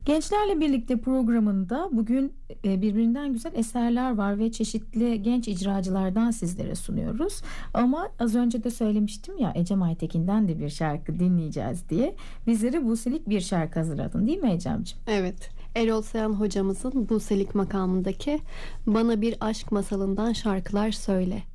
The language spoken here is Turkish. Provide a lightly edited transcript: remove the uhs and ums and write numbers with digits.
Gençlerle Birlikte programında bugün birbirinden güzel eserler var ve çeşitli genç icracılardan sizlere sunuyoruz. Ama az önce de söylemiştim ya, Ecem Aytekin'den de bir şarkı dinleyeceğiz diye. Bizlere Buselik bir şarkı hazırladın, değil mi Ecem'ciğim? Evet, Erol Sayan hocamızın Buselik makamındaki Bana Bir Aşk Masalından Şarkılar Söyle